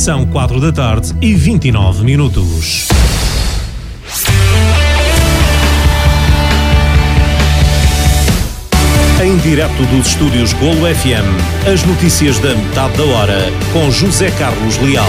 São 4h29. Em direto dos estúdios Golo FM, as notícias da metade da hora, com José Carlos Leal.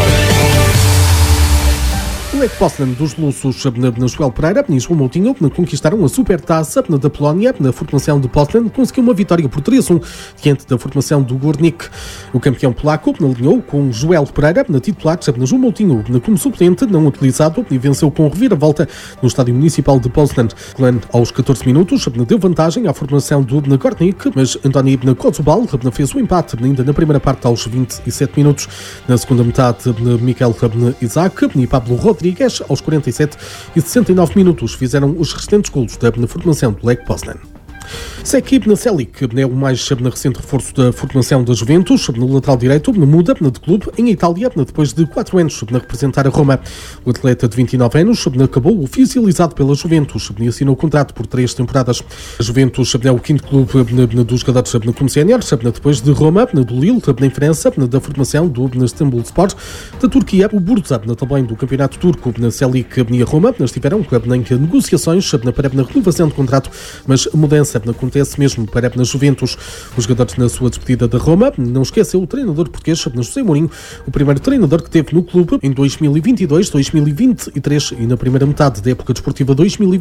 O Lech Poznan dos Lussos, na Joel Pereira e João Moutinho, conquistaram a Supertaça da Polónia. Na formação de Poznan conseguiu uma vitória por 3-1 diante da formação do Górnik. O campeão polaco alinhou com Joel Pereira na titular, João Moutinho como suplente, não utilizado, e venceu com reviravolta no estádio municipal de Poznan. Glenn, aos 14 minutos, deu vantagem à formação do Górnik, mas Antoni Kozubal fez o empate ainda na primeira parte aos 27 minutos. Na segunda metade, Mikel Isaac e Pablo Rodrigues, aos 47 e 69 minutos, fizeram os restantes golos da formação do Lech Poznan. Sekip Selik é o mais recente reforço da formação da Juventus. No lateral direito, muda de clube em Itália depois de 4 anos a representar a Roma. O atleta de 29 anos acabou oficializado pela Juventus e assinou o contrato por 3 temporadas. A Juventus é o quinto clube dos jogadores como séniores, depois de Roma, do Lille, em França, da formação do Istanbul Sport, da Turquia, o Bursa, também do campeonato turco. Selik e a Roma estiveram em negociações para a renovação de contrato, mas a mudança acontece mesmo para a Juventus. Os jogadores, na sua despedida da Roma, não esqueceu o treinador português José Mourinho, o primeiro treinador que teve no clube em 2022-2023 e na primeira metade da época desportiva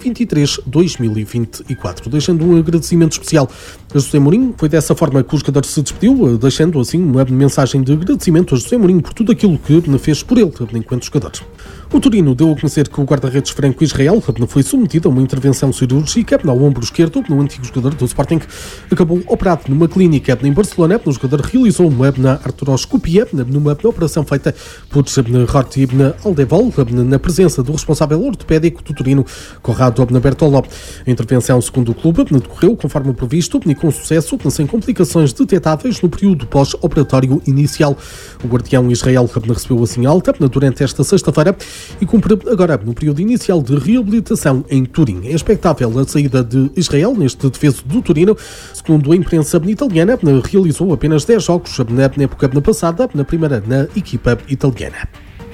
2023-2024, deixando um agradecimento especial a José Mourinho. Foi dessa forma que o jogador se despediu, deixando assim uma mensagem de agradecimento a José Mourinho por tudo aquilo que fez por ele enquanto jogador. O Torino deu a conhecer que o guarda-redes Franco Israel foi submetido a uma intervenção cirúrgica ao ombro esquerdo. No antigo jogador do Sporting acabou operado numa clínica em Barcelona. O jogador realizou uma artroscopia numa operação feita por Roti Aldevol, na presença do responsável ortopédico do Torino, Corrado Bertolo. A intervenção, segundo o clube, decorreu conforme o previsto e com sucesso, sem complicações detetáveis no período pós-operatório inicial. O guardião Israel recebeu assim alta durante esta sexta-feira e cumpre agora no período inicial de reabilitação em Turim. É expectável a saída de Israel neste defeso do Torino. Segundo a imprensa italiana, realizou apenas 10 jogos na época passada, na primeira na equipa italiana.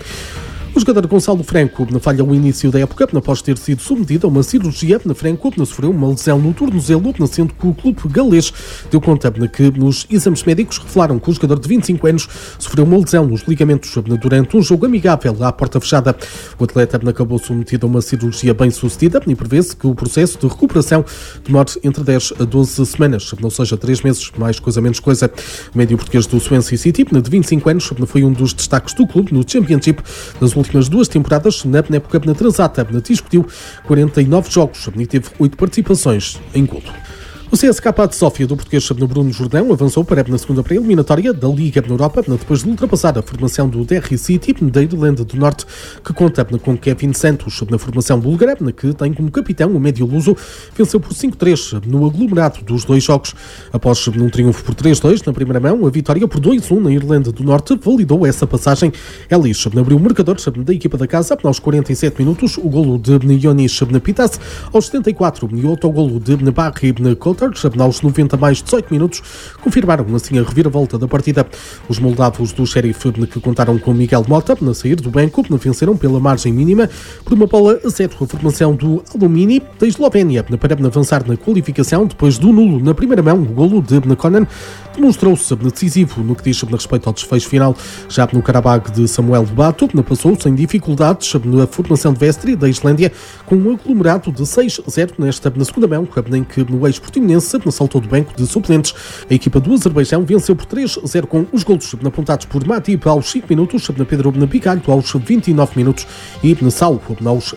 O jogador Gonçalo Franco falha o início da época após ter sido submetido a uma cirurgia. Franco sofreu uma lesão no tornozelo, sendo que o clube galês deu conta que nos exames médicos revelaram que o jogador de 25 anos sofreu uma lesão nos ligamentos durante um jogo amigável à porta fechada. O atleta acabou submetido a uma cirurgia bem-sucedida e prevê-se que o processo de recuperação demore entre 10 a 12 semanas, ou seja, 3 meses, mais coisa menos coisa. O médio português do Swansea City, de 25 anos, foi um dos destaques do clube no Championship nas últimas 2 temporadas. Na época transata, discutiu 49 jogos e teve 8 participações em golo. O CSKA de Sófia, do português Bruno Jordão, avançou para a segunda pré-eliminatória da Liga na Europa, depois de ultrapassar a formação do Derry City, da Irlanda do Norte, que conta com Kevin Santos. Na formação búlgara, que tem como capitão o médio luso, venceu por 5-3 no aglomerado dos 2 jogos. Após um triunfo por 3-2 na primeira mão, a vitória por 2-1 na Irlanda do Norte validou essa passagem. Elis abriu o marcador da equipa da casa aos 47 minutos, o golo de Ionis Pitas, aos 74 e o autogolo de Barry Coulter, aos 90 mais 18 minutos, confirmaram assim a reviravolta da partida. Os moldavos do Sheriff, que contaram com Miguel Mota na sair do banco, venceram pela margem mínima por 1-0 a formação do Alumini da Eslovénia para avançar na qualificação depois do nulo na primeira mão. O golo de Conan demonstrou-se decisivo no que diz respeito ao desfecho final. Já no Karabag de Samuel Bato, passou sem dificuldades na formação de Vestri da Islândia com um aglomerado de 6-0 na segunda mão, em que no ex-Portimonense saltou do banco de suplentes. A equipa do Azerbaijão venceu por 3-0 com os golos apontados por Matip aos 5 minutos, Pedro Picalho aos 29 minutos e Sal aos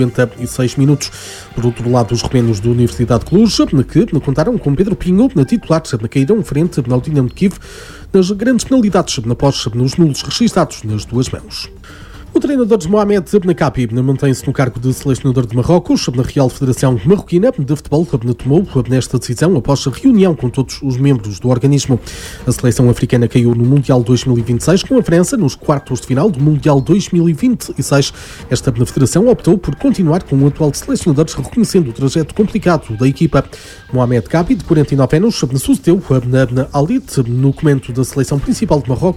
56 minutos. Por outro lado, os romenos da Universidade de Cluj, que contaram com Pedro Pinho na titular, caíram frente ao Dinamo de Kiev nas grandes penalidades após nos nulos registados nas 2 mãos. O treinador de Mohamed Benakapi mantém-se no cargo de selecionador de Marrocos. Na Real Federação Marroquina de Futebol tomou nesta decisão após a reunião com todos os membros do organismo. A seleção africana caiu no Mundial 2026 com a França nos quartos de final do Mundial 2026. Esta federação optou por continuar com o atual selecionador, reconhecendo o trajeto complicado da equipa. Mohamed Kapi, de 49 anos, sucedeu na Alit no comando da seleção principal de Marrocos.